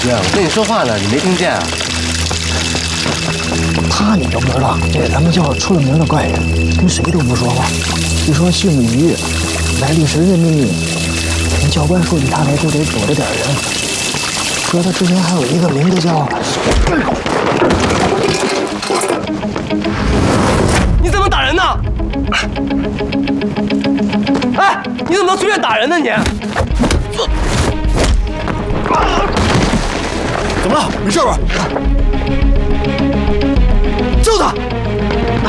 轩，我跟你说话呢，你没听见啊？ 他你都不知道，这咱们教出了名的怪人，跟谁都不说话。据说姓于，来历时任命，听教官说起他来就得躲着点人。说他之前还有一个名字叫…… 你怎么打人呢？哎，你怎么能随便打人呢你？ 怎么了？没事吧？ 救他！